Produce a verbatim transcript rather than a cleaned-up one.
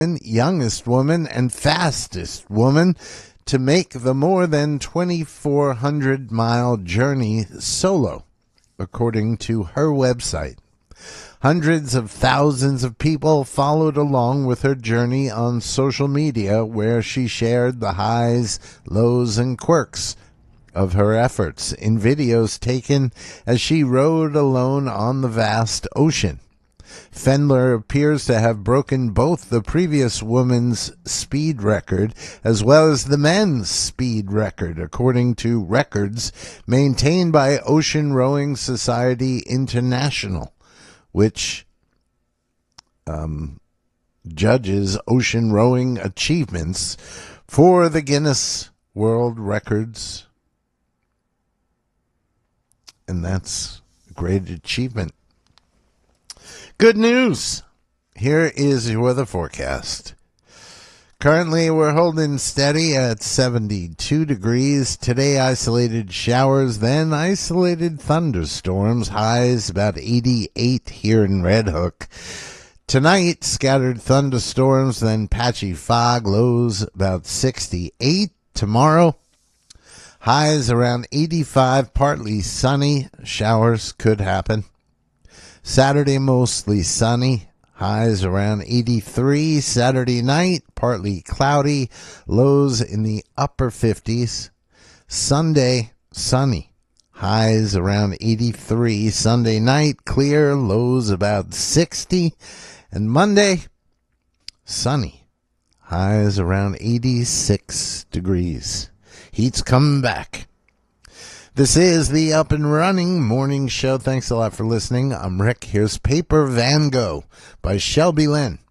youngest woman and fastest woman to make the more than twenty-four hundred mile journey solo, according to her website. Hundreds of thousands of people followed along with her journey on social media, where she shared the highs, lows, and quirks of her efforts in videos taken as she rode alone on the vast ocean. Fendler appears to have broken both the previous woman's speed record as well as the men's speed record, according to records maintained by Ocean Rowing Society International, which um, judges ocean rowing achievements for the Guinness World Records. And that's a great achievement. Good news. Here is your weather forecast. Currently, we're holding steady at seventy-two degrees. Today, isolated showers, then isolated thunderstorms. Highs about eighty-eight here in Red Hook. Tonight, scattered thunderstorms, then patchy fog. Lows about sixty-eight. Tomorrow, highs around eighty-five, partly sunny. Showers could happen. Saturday, mostly sunny. Highs around eighty-three. Saturday night, partly cloudy. Lows in the upper fifties. Sunday, sunny. Highs around eighty-three. Sunday night, clear. Lows about sixty. And Monday, sunny. Highs around eighty-six degrees. Heat's coming back. This is the Up and Running Morning Show. Thanks a lot for listening. I'm Rick. Here's Paper Van Gogh by Shelby Lynn.